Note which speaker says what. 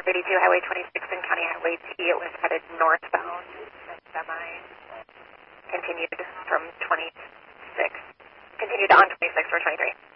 Speaker 1: 32, Highway 26 and County Highway T. It was headed northbound. The semi continued from 26. Continued on 26 or 23.